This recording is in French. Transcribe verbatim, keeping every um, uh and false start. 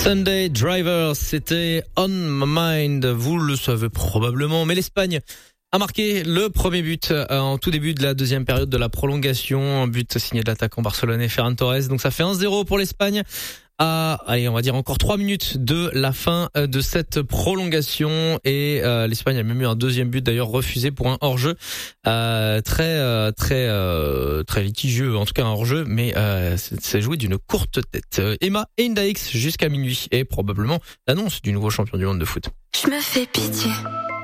Sunday Drivers, c'était On My Mind, vous le savez probablement, mais l'Espagne a marqué le premier but en tout début de la deuxième période de la prolongation, un but signé de l'attaquant barcelonais Ferran Torres, donc ça fait un zéro pour l'Espagne. À, allez, on va dire encore trois minutes de la fin de cette prolongation et euh, l'Espagne a même eu un deuxième but d'ailleurs refusé pour un hors-jeu euh, très euh, très euh, très litigieux, en tout cas un hors-jeu, mais euh, c'est, c'est joué d'une courte tête. Emma et Indaix jusqu'à minuit et probablement l'annonce du nouveau champion du monde de foot. Je me fais pitié.